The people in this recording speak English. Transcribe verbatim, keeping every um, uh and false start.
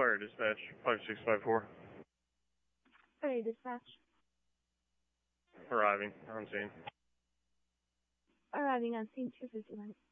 Fire Dispatch, five six five four. Fire Dispatch. Arriving on scene. Arriving on scene two fifty-one.